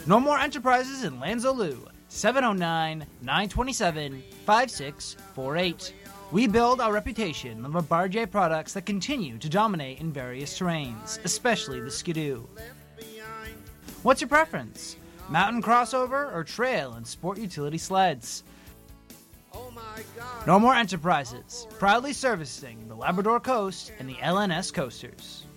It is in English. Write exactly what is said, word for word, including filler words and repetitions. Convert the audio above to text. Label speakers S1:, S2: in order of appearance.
S1: No More Enterprises in Lanzaloo, seven oh nine, nine two seven, five six four eight. We build our reputation on the Barjay products that continue to dominate in various terrains, especially the Skidoo. What's your preference? Mountain crossover or trail and sport utility sleds? No More Enterprises, proudly servicing the Labrador Coast and the L N S Coasters.